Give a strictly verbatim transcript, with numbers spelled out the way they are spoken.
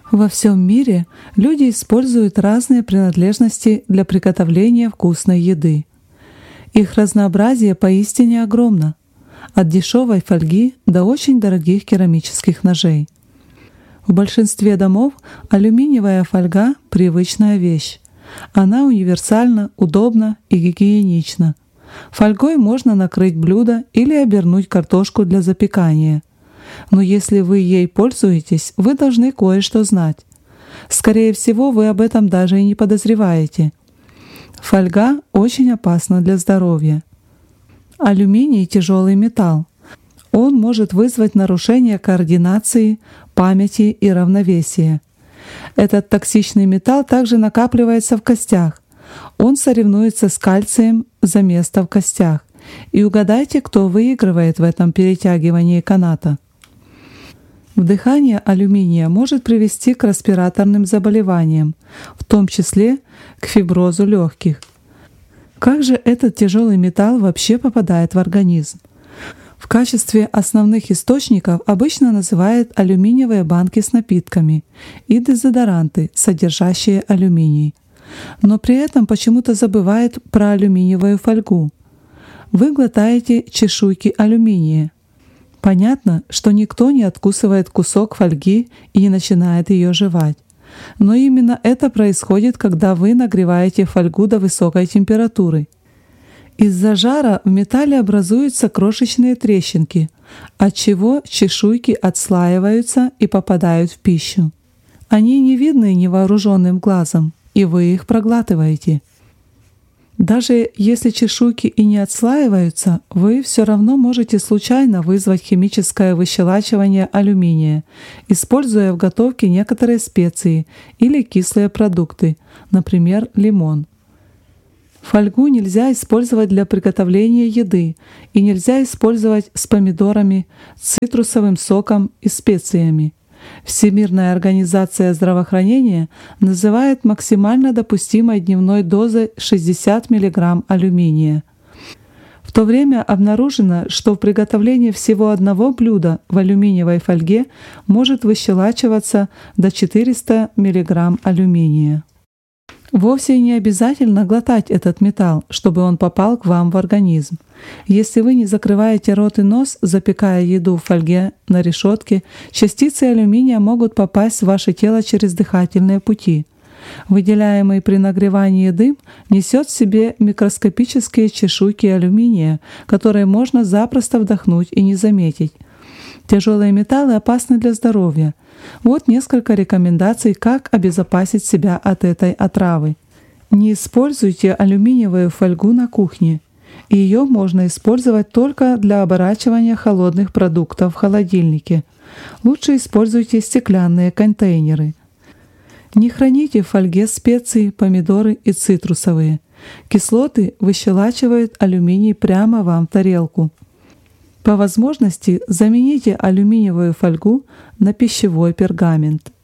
Во всем мире люди используют разные принадлежности для приготовления вкусной еды. Их разнообразие поистине огромно, от дешевой фольги до очень дорогих керамических ножей. В большинстве домов алюминиевая фольга – привычная вещь. Она универсальна, удобна и гигиенична. Фольгой можно накрыть блюдо или обернуть картошку для запекания. Но если вы ей пользуетесь, вы должны кое-что знать. Скорее всего, вы об этом даже и не подозреваете. Фольга очень опасна для здоровья. Алюминий – тяжелый металл. Он может вызвать нарушение координации, памяти и равновесия. Этот токсичный металл также накапливается в костях. Он соревнуется с кальцием за место в костях. И угадайте, кто выигрывает в этом перетягивании каната. Вдыхание алюминия может привести к респираторным заболеваниям, в том числе к фиброзу легких. Как же этот тяжелый металл вообще попадает в организм? В качестве основных источников обычно называют алюминиевые банки с напитками и дезодоранты, содержащие алюминий. Но при этом почему-то забывают про алюминиевую фольгу. Вы глотаете чешуйки алюминия. Понятно, что никто не откусывает кусок фольги и не начинает ее жевать. Но именно это происходит, когда вы нагреваете фольгу до высокой температуры. Из-за жара в металле образуются крошечные трещинки, отчего чешуйки отслаиваются и попадают в пищу. Они не видны невооруженным глазом, и вы их проглатываете. Даже если чешуйки и не отслаиваются, вы все равно можете случайно вызвать химическое выщелачивание алюминия, используя в готовке некоторые специи или кислые продукты, например, лимон. Фольгу нельзя использовать для приготовления еды и нельзя использовать с помидорами, цитрусовым соком и специями. Всемирная организация здравоохранения называет максимально допустимой дневной дозой шестьдесят миллиграмм алюминия. В то время обнаружено, что в приготовлении всего одного блюда в алюминиевой фольге может выщелачиваться до четырёхсот миллиграмм алюминия. Вовсе не обязательно глотать этот металл, чтобы он попал к вам в организм. Если вы не закрываете рот и нос, запекая еду в фольге на решетке, частицы алюминия могут попасть в ваше тело через дыхательные пути. Выделяемый при нагревании дым несет в себе микроскопические чешуйки алюминия, которые можно запросто вдохнуть и не заметить. Тяжелые металлы опасны для здоровья. Вот несколько рекомендаций, как обезопасить себя от этой отравы. Не используйте алюминиевую фольгу на кухне. Ее можно использовать только для оборачивания холодных продуктов в холодильнике. Лучше используйте стеклянные контейнеры. Не храните в фольге специи, помидоры и цитрусовые. Кислоты выщелачивают алюминий прямо вам в тарелку. По возможности замените алюминиевую фольгу на пищевой пергамент.